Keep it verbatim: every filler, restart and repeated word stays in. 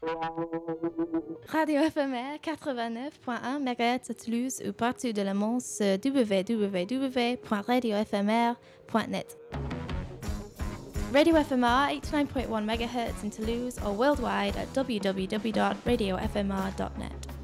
Radio éphémère quatre-vingt-neuf point un mégahertz à Toulouse ou partout de le monde sur w w w point radio f m r point net. Radio F M R eighty-nine point one megahertz in Toulouse or worldwide at w w w dot radio f m r dot net.